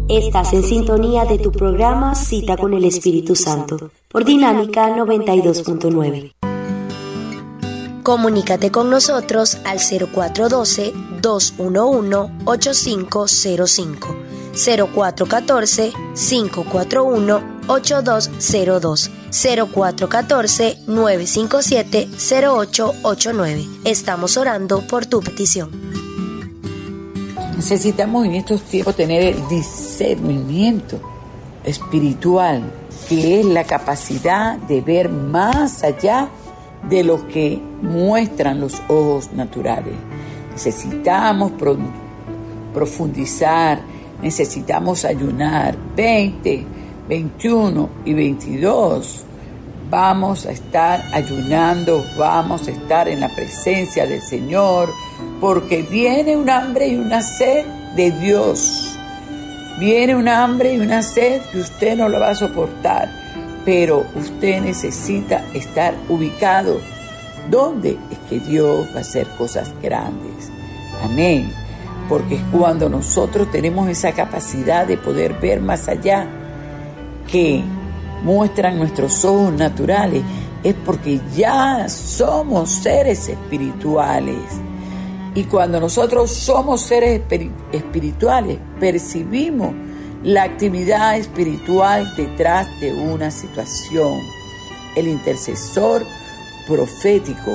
Estás en sintonía de tu programa Cita con el Espíritu Santo por Dinámica 92.9. Comunícate con nosotros al 0412-211-8505, 0414-541-8202, 0414-957-0889. Estamos orando por tu petición. Necesitamos en estos tiempos tener el discernimiento espiritual, que es la capacidad de ver más allá de lo que muestran los ojos naturales. Necesitamos profundizar, necesitamos ayunar. 20, 21 y 22 vamos a estar ayunando, vamos a estar en la presencia del Señor, porque viene un hambre y una sed de Dios. Viene un hambre y una sed que usted no lo va a soportar, pero usted necesita estar ubicado. ¿Dónde? Es que Dios va a hacer cosas grandes. Amén. Porque es cuando nosotros tenemos esa capacidad de poder ver más allá que muestran nuestros ojos naturales, es porque ya somos seres espirituales. Y cuando nosotros somos seres espirituales, percibimos la actividad espiritual detrás de una situación. El intercesor profético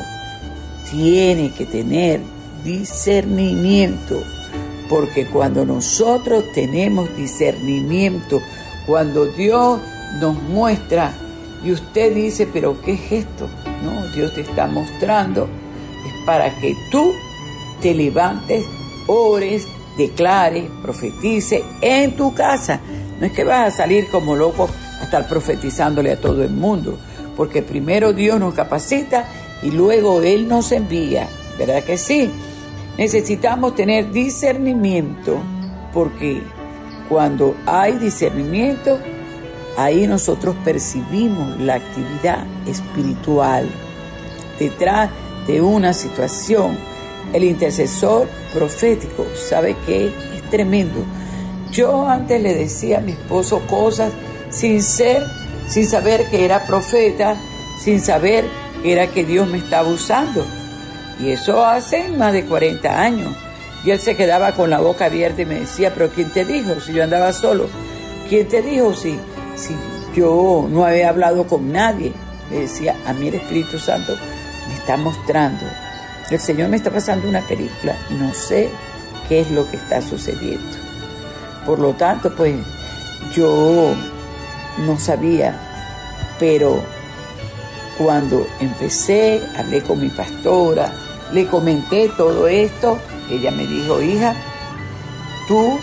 tiene que tener discernimiento, porque cuando nosotros tenemos discernimiento, cuando Dios nos muestra y usted dice, pero ¿qué es esto? No, Dios te está mostrando, es para que tú te levantes, ores, declares, profetices en tu casa. No es que vas a salir como loco a estar profetizándole a todo el mundo, porque primero Dios nos capacita y luego Él nos envía, ¿verdad que sí? Necesitamos tener discernimiento, porque cuando hay discernimiento, ahí nosotros percibimos la actividad espiritual detrás de una situación. El intercesor profético, ¿sabe qué? Es tremendo. Yo antes le decía a mi esposo cosas sin saber que era profeta, sin saber que era que Dios me estaba usando. Y eso hace más de 40 años. Y él se quedaba con la boca abierta y me decía, pero ¿quién te dijo? Si yo andaba solo. ¿Quién te dijo? Si yo no había hablado con nadie. Le decía, a mí el Espíritu Santo me está mostrando. El Señor me está pasando una película y no sé qué es lo que está sucediendo. Por lo tanto, pues, yo no sabía, pero cuando empecé, hablé con mi pastora, le comenté todo esto, ella me dijo, hija, tú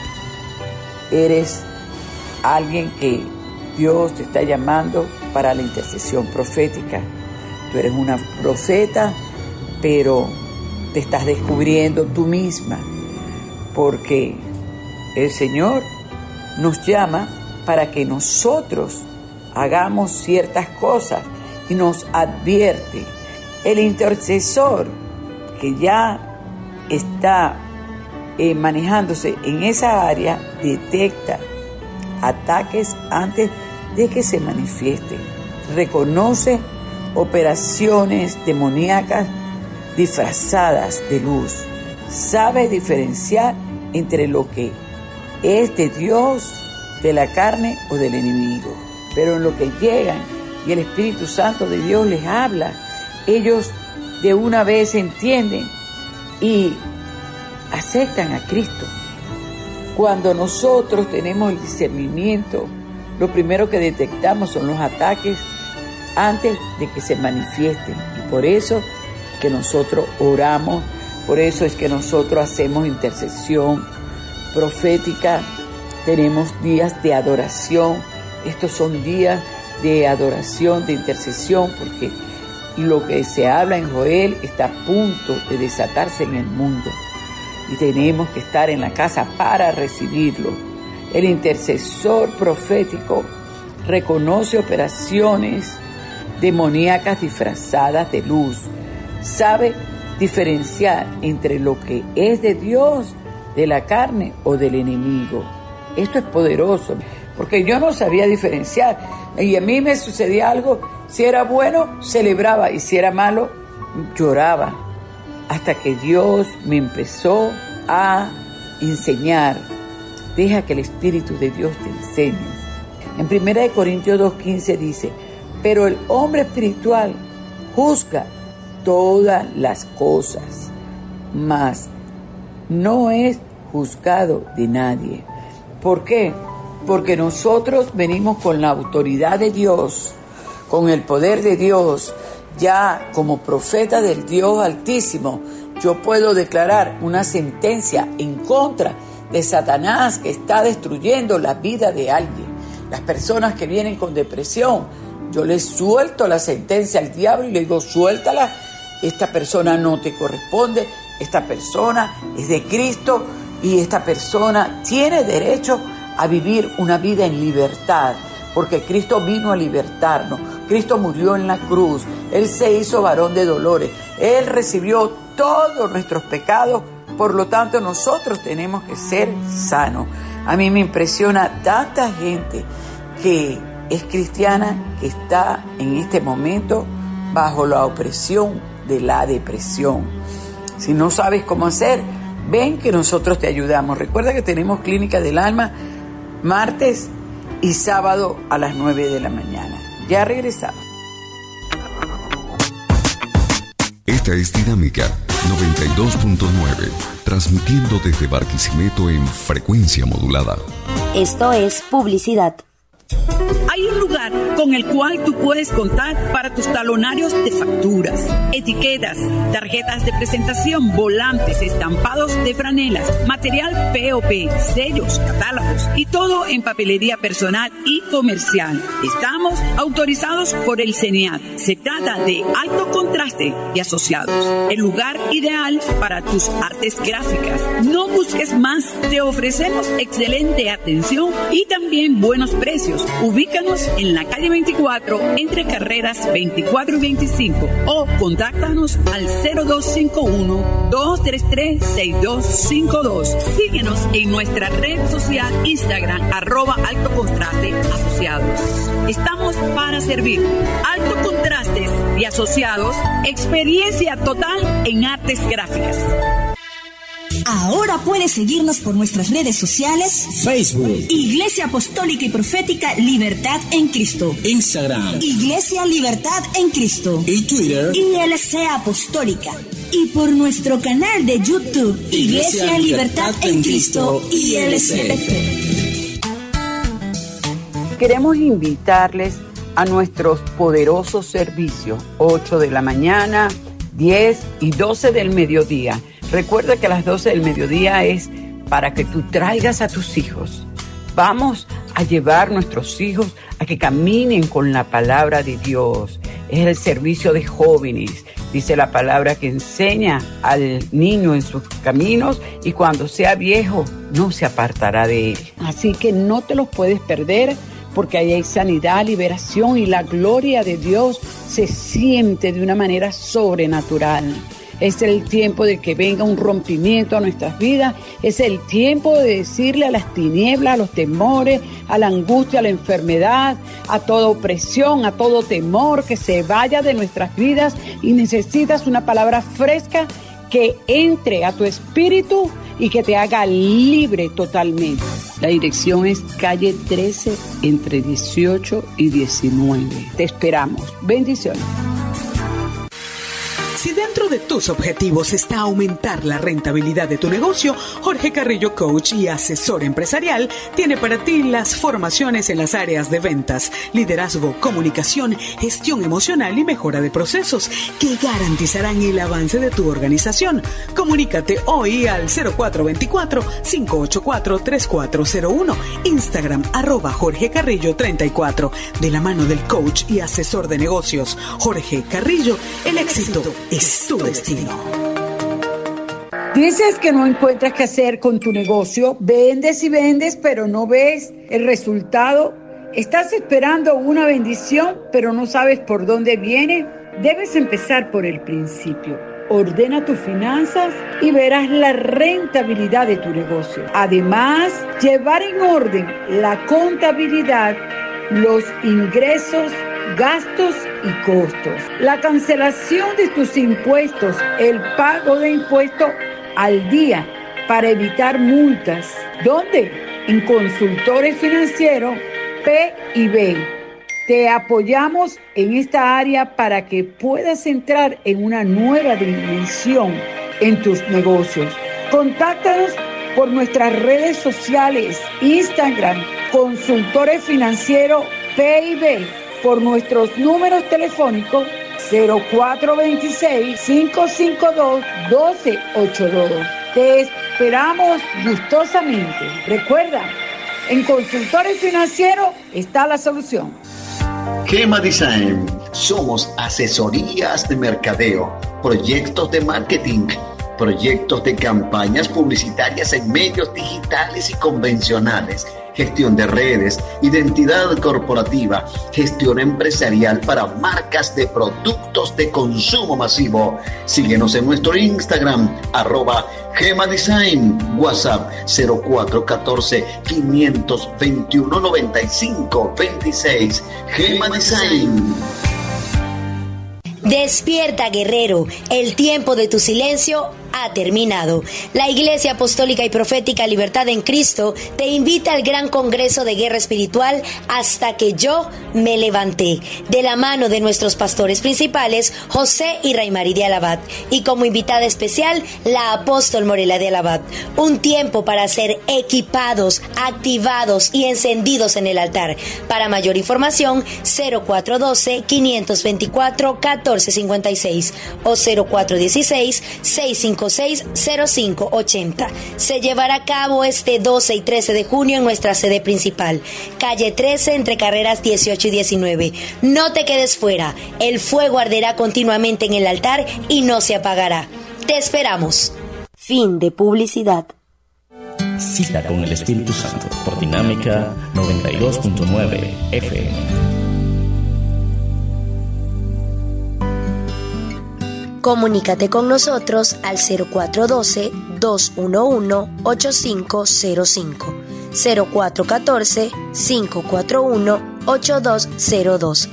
eres alguien que Dios te está llamando para la intercesión profética. Tú eres una profeta, pero te estás descubriendo tú misma, porque el Señor nos llama para que nosotros hagamos ciertas cosas y nos advierte. El intercesor que ya está manejándose en esa área detecta ataques antes de que se manifiesten, reconoce operaciones demoníacas disfrazadas de luz, sabe diferenciar entre lo que es de Dios, de la carne o del enemigo. Pero en lo que llegan y el Espíritu Santo de Dios les habla, ellos de una vez entienden y aceptan a Cristo. Cuando nosotros tenemos el discernimiento, lo primero que detectamos son los ataques antes de que se manifiesten. Y por eso es que nosotros oramos, por eso es que nosotros hacemos intercesión profética. Tenemos días de adoración. Estos son días de adoración, de intercesión, porque lo que se habla en Joel está a punto de desatarse en el mundo. Y tenemos que estar en la casa para recibirlo. El intercesor profético reconoce operaciones demoníacas disfrazadas de luz. Sabe diferenciar entre lo que es de Dios, de la carne o del enemigo. esto es poderoso, porque yo no sabía diferenciar. Y a mí me sucedía algo, si era bueno, celebraba, y si era malo, lloraba. Hasta que Dios me empezó a enseñar. Deja que el Espíritu de Dios te enseñe. En 1 Corintios 2:15 dice, pero el hombre espiritual juzga todas las cosas, mas no es juzgado de nadie. ¿Por qué? Porque nosotros venimos con la autoridad de Dios, con el poder de Dios. Ya como profeta del Dios Altísimo, yo puedo declarar una sentencia en contra de Satanás que está destruyendo la vida de alguien. Las personas que vienen con depresión, yo les suelto la sentencia al diablo y le digo, suéltala, esta persona no te corresponde, esta persona es de Cristo y esta persona tiene derecho a vivir una vida en libertad, porque Cristo vino a libertarnos. Cristo murió en la cruz, Él se hizo varón de dolores, Él recibió todos nuestros pecados, por lo tanto nosotros tenemos que ser sanos. A mí me impresiona tanta gente que es cristiana, que está en este momento bajo la opresión de la depresión. Si no sabes cómo hacer, ven que nosotros te ayudamos. Recuerda que tenemos Clínica del Alma martes y sábado a las 9 de la mañana. Ya regresamos. Esta es Dinámica 92.9, transmitiendo desde Barquisimeto en frecuencia modulada. Esto es publicidad. Hay un lugar con el cual tú puedes contar para tus talonarios de facturas, etiquetas, tarjetas de presentación, volantes, estampados de franelas, material POP, sellos, catálogos y todo en papelería personal y comercial. Estamos autorizados por el CENIAT. Se trata de Alto Contraste y Asociados, el lugar ideal para tus artes gráficas. No busques más, te ofrecemos excelente atención y también buenos precios. Ubícanos en la calle 24, entre carreras 24 y 25, o contáctanos al 0251-233-6252. Síguenos en nuestra red social Instagram, @Alto Contraste Asociados. Estamos para servir. Alto Contrastes y Asociados, experiencia total en artes gráficas. Ahora puedes seguirnos por nuestras redes sociales: Facebook, Iglesia Apostólica y Profética Libertad en Cristo, Instagram, Iglesia Libertad en Cristo, y Twitter, ILC Apostólica. Y por nuestro canal de YouTube, Iglesia Libertad en Cristo, ILC. Queremos invitarles a nuestros poderosos servicios, 8 de la mañana, 10 y 12 del mediodía. Recuerda que a las 12 del mediodía es para que tú traigas a tus hijos. Vamos a llevar nuestros hijos a que caminen con la palabra de Dios. Es el servicio de jóvenes. Dice la palabra que enseña al niño en sus caminos y cuando sea viejo no se apartará de él. Así que no te los puedes perder, porque ahí hay sanidad, liberación y la gloria de Dios se siente de una manera sobrenatural. Es el tiempo de que venga un rompimiento a nuestras vidas. Es el tiempo de decirle a las tinieblas, a los temores, a la angustia, a la enfermedad, a toda opresión, a todo temor, que se vaya de nuestras vidas. Y necesitas una palabra fresca que entre a tu espíritu y que te haga libre totalmente. La dirección es calle 13, entre 18 y 19. Te esperamos. Bendiciones. Si dentro de tus objetivos está aumentar la rentabilidad de tu negocio, Jorge Carrillo, coach y asesor empresarial, tiene para ti las formaciones en las áreas de ventas, liderazgo, comunicación, gestión emocional y mejora de procesos que garantizarán el avance de tu organización. Comunícate hoy al 0424-584-3401, Instagram @Jorge Carrillo 34, de la mano del coach y asesor de negocios Jorge Carrillo. El éxito es tu destino. Dices que no encuentras qué hacer con tu negocio, vendes y vendes, pero no ves el resultado. ¿Estás esperando una bendición, pero no sabes por dónde viene? Debes empezar por el principio. Ordena tus finanzas y verás la rentabilidad de tu negocio. Además, llevar en orden la contabilidad, los ingresos, gastos y costos, la cancelación de tus impuestos, el pago de impuestos al día para evitar multas. ¿Dónde? En Consultores Financieros P&B. Te apoyamos en esta área para que puedas entrar en una nueva dimensión en tus negocios. Contáctanos por nuestras redes sociales, Instagram, Consultores Financieros P&B, por nuestros números telefónicos 0426-552-1282. Te esperamos gustosamente. Recuerda, en Consultores Financieros está la solución. Gema Design. Somos asesorías de mercadeo, proyectos de marketing, proyectos de campañas publicitarias en medios digitales y convencionales, gestión de redes, identidad corporativa, gestión empresarial para marcas de productos de consumo masivo. Síguenos en nuestro Instagram, @GemaDesign, WhatsApp 0414-521-9526. Gema Design. Despierta, guerrero, el tiempo de tu silencio ha terminado. La Iglesia Apostólica y Profética Libertad en Cristo te invita al gran congreso de guerra espiritual Hasta que yo me levanté, de la mano de nuestros pastores principales, José y Raymari de Alabat, y como invitada especial, la apóstol Morela de Alabat. Un tiempo para ser equipados, activados y encendidos en el altar. Para mayor información, 0412-524-1456 o 0416-656-0580. Se llevará a cabo este 12 y 13 de junio en nuestra sede principal, calle 13, entre carreras 18 y 19. No te quedes fuera, el fuego arderá continuamente en el altar y no se apagará. Te esperamos. Fin de publicidad. Cita con el Espíritu Santo por Dinámica 92.9 FM. Comunícate con nosotros al 0412-211-8505, 0414-541-8202,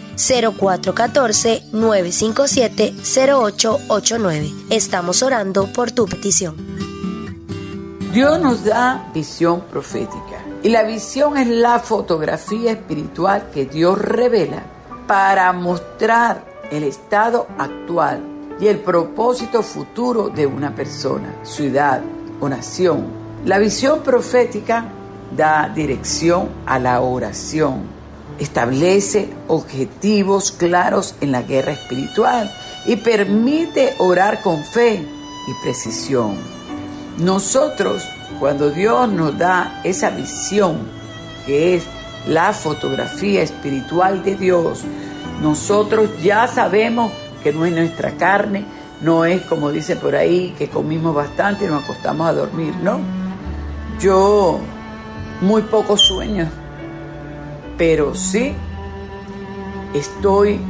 0414-957-0889. Estamos orando por tu petición. Dios nos da visión profética y la visión es la fotografía espiritual que Dios revela para mostrar el estado actual y el propósito futuro de una persona, ciudad o nación. La visión profética da dirección a la oración, establece objetivos claros en la guerra espiritual y permite orar con fe y precisión. Nosotros, cuando Dios nos da esa visión, que es la fotografía espiritual de Dios, nosotros ya sabemos que no es nuestra carne, no es como dice por ahí, que comimos bastante y nos acostamos a dormir, ¿no? Yo muy pocos sueños, pero sí estoy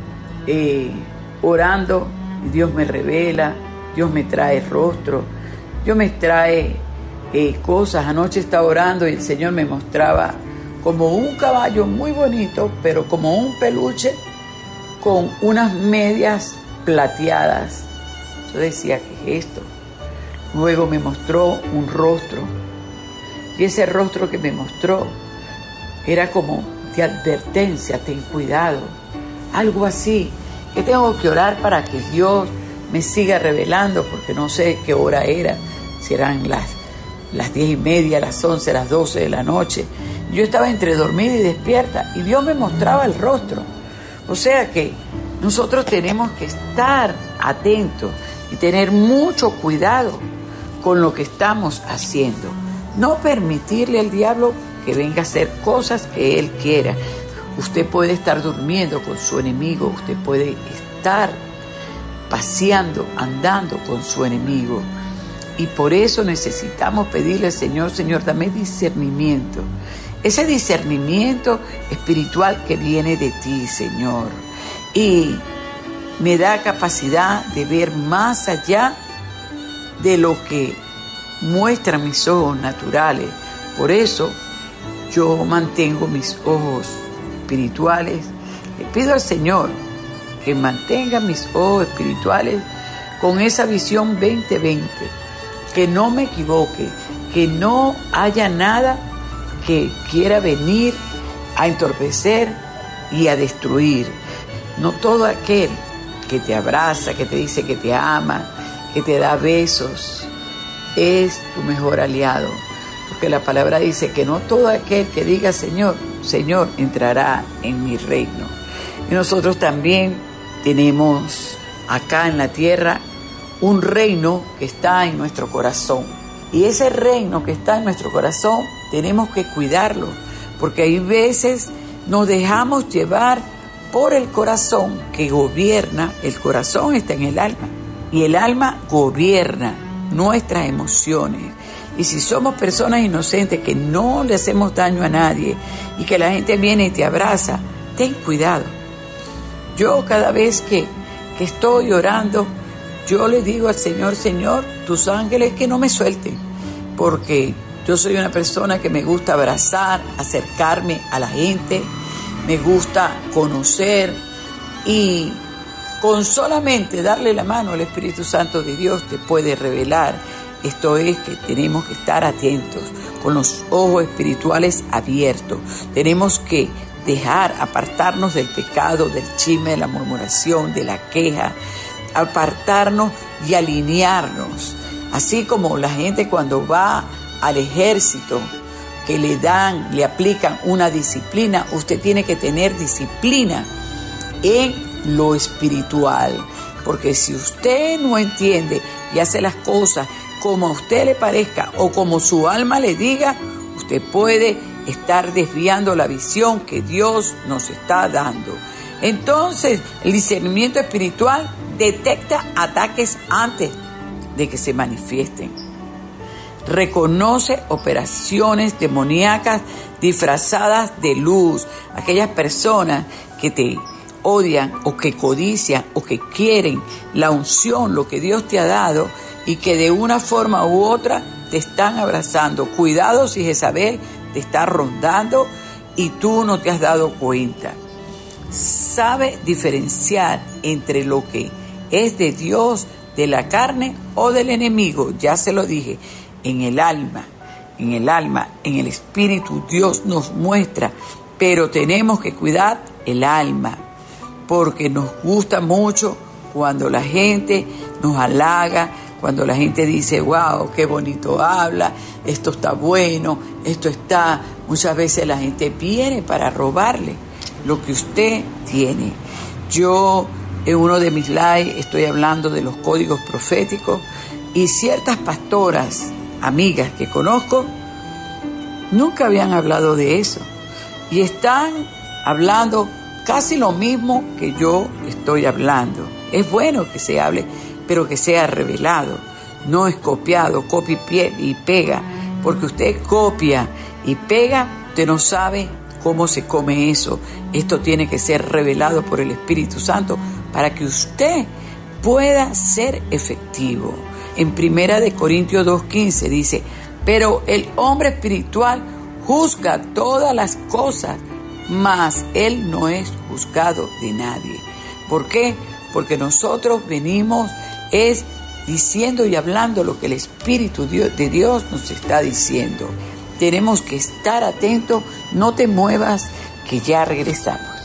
orando y Dios me revela, Dios me trae rostro, Dios me trae cosas. Anoche estaba orando y el Señor me mostraba como un caballo muy bonito, pero como un peluche con unas medias plateadas. Yo decía, ¿qué es esto? Luego me mostró un rostro, y ese rostro que me mostró era como de advertencia, ten cuidado, algo así, que tengo que orar para que Dios me siga revelando, porque no sé qué hora era, si eran las 10:30, las 11, las 12 de la noche. Yo estaba entre dormida y despierta, y Dios me mostraba el rostro. O sea que nosotros tenemos que estar atentos y tener mucho cuidado con lo que estamos haciendo. No permitirle al diablo que venga a hacer cosas que él quiera. Usted puede estar durmiendo con su enemigo, usted puede estar paseando, andando con su enemigo. Y por eso necesitamos pedirle al Señor, Señor, dame discernimiento. Ese discernimiento espiritual que viene de ti, Señor. Y me da capacidad de ver más allá de lo que muestran mis ojos naturales. Por eso yo mantengo mis ojos espirituales. Le pido al Señor que mantenga mis ojos espirituales con esa visión 2020, que no me equivoque, que no haya nada que quiera venir a entorpecer y a destruir. No todo aquel que te abraza, que te dice que te ama, que te da besos, es tu mejor aliado. Porque la palabra dice que no todo aquel que diga Señor, Señor, entrará en mi reino. Y nosotros también tenemos acá en la tierra un reino que está en nuestro corazón. Y ese reino que está en nuestro corazón tenemos que cuidarlo, porque hay veces nos dejamos llevar por el corazón que gobierna. El corazón está en el alma y el alma gobierna nuestras emociones. Y si somos personas inocentes que no le hacemos daño a nadie y que la gente viene y te abraza, ten cuidado. Yo cada vez que estoy orando, yo le digo al Señor, Señor, tus ángeles que no me suelten, porque yo soy una persona que me gusta abrazar, acercarme a la gente, me gusta conocer, y con solamente darle la mano al Espíritu Santo de Dios te puede revelar. Esto es que tenemos que estar atentos, con los ojos espirituales abiertos. Tenemos que apartarnos del pecado, del chisme, de la murmuración, de la queja, apartarnos y alinearnos. Así como la gente cuando va al ejército, que le aplican una disciplina, usted tiene que tener disciplina en lo espiritual. Porque si usted no entiende y hace las cosas como a usted le parezca o como su alma le diga, usted puede estar desviando la visión que Dios nos está dando. Entonces, el discernimiento espiritual detecta ataques antes de que se manifiesten. Reconoce operaciones demoníacas disfrazadas de luz. Aquellas personas que te odian o que codician o que quieren la unción, lo que Dios te ha dado, y que de una forma u otra te están abrazando. Cuidado si Jezabel te está rondando y tú no te has dado cuenta. Sabe diferenciar entre lo que es de Dios, de la carne o del enemigo. Ya se lo dije, en el alma, en el espíritu Dios nos muestra, pero tenemos que cuidar el alma, porque nos gusta mucho cuando la gente nos halaga, cuando la gente dice, wow, qué bonito habla, esto está bueno, esto está... Muchas veces la gente viene para robarle lo que usted tiene. Yo en uno de mis lives estoy hablando de los códigos proféticos, y ciertas pastoras, amigas que conozco, nunca habían hablado de eso. Y están hablando casi lo mismo que yo estoy hablando. Es bueno que se hable, pero que sea revelado, no es copiado, copia y pega, porque usted copia y pega, usted no sabe cómo se come eso. Esto tiene que ser revelado por el Espíritu Santo para que usted pueda ser efectivo. En 1 Corintios 2:15 dice, pero el hombre espiritual juzga todas las cosas, mas él no es juzgado de nadie. ¿Por qué? Porque nosotros venimos diciendo y hablando lo que el Espíritu de Dios nos está diciendo. Tenemos que estar atentos, no te muevas, que ya regresamos.